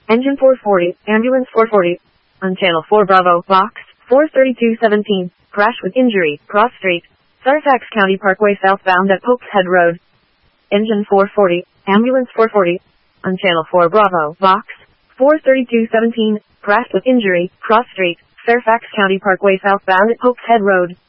Engine 440, ambulance 440. On channel 4 Bravo, box 43217, crash with injury, cross street, Fairfax County Parkway southbound at Pope's Head Road. Engine 440, ambulance 440. On channel 4 Bravo, box 43217, crash with injury, cross street, Fairfax County Parkway southbound at Pope's Head Road.